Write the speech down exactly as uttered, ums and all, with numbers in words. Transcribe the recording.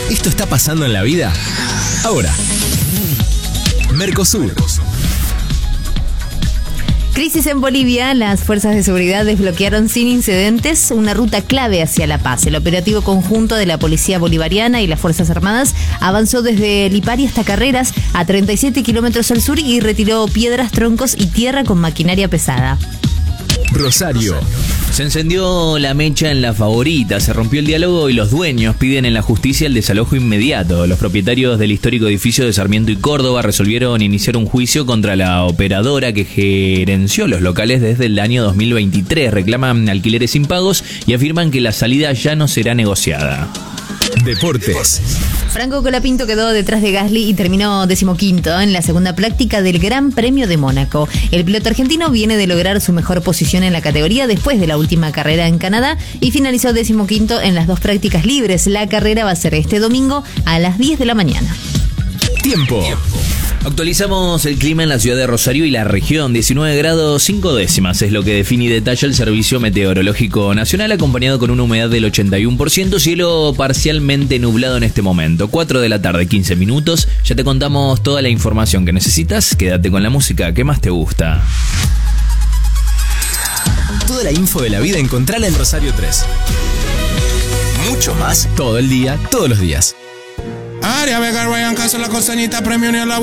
¿Esto está pasando en la vida? Ahora, Mercosur. Crisis en Bolivia. Las fuerzas de seguridad desbloquearon sin incidentes una ruta clave hacia La Paz. El operativo conjunto de la Policía Bolivariana y las Fuerzas Armadas avanzó desde Lipari hasta Carreras, a treinta y siete kilómetros al sur, y retiró piedras, troncos y tierra con maquinaria pesada. Rosario. Se encendió la mecha en La Favorita, se rompió el diálogo y los dueños piden en la justicia el desalojo inmediato. Los propietarios del histórico edificio de Sarmiento y Córdoba resolvieron iniciar un juicio contra la operadora que gerenció los locales desde el año dos mil veintitrés. Reclaman alquileres impagos y afirman que la salida ya no será negociada. Deportes. Franco Colapinto quedó detrás de Gasly y terminó decimoquinto en la segunda práctica del Gran Premio de Mónaco. El piloto argentino viene de lograr su mejor posición en la categoría después de la última carrera en Canadá y finalizó decimoquinto en las dos prácticas libres. La carrera va a ser este domingo a las diez de la mañana. Tiempo. Actualizamos el clima en la ciudad de Rosario y la región. diecinueve grados cinco décimas es lo que define y detalla el Servicio Meteorológico Nacional, acompañado con una humedad del ochenta y uno por ciento, cielo parcialmente nublado en este momento. cuatro de la tarde, quince minutos. Ya te contamos toda la información que necesitas. Quédate con la música que más te gusta. Toda la info de la vida encontrala en Rosario tres. Mucho más todo el día, todos los días. Área Vega, Ryan Caso, la costanita, premio ni a la